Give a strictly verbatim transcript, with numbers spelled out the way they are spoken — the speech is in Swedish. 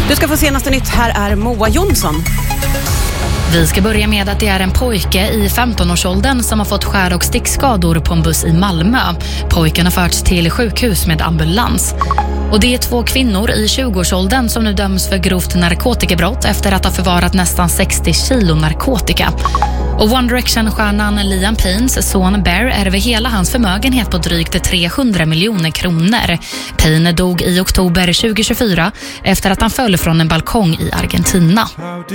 Du ska få senaste nytt. Här är Moa Jonsson. Vi ska börja med att det är en pojke i femton-årsåldern som har fått skär- och stickskador på en buss i Malmö. Pojken har förts till sjukhus med ambulans. Och det är två kvinnor i tjugo-årsåldern som nu döms för grovt narkotikabrott efter att ha förvarat nästan sextio kilo narkotika. Och One Direction-stjärnan Liam Paynes son Bear ärver hela hans förmögenhet på drygt trehundra miljoner kronor. Payne dog i oktober tjugohundratjugofyra efter att han föll från en balkong i Argentina.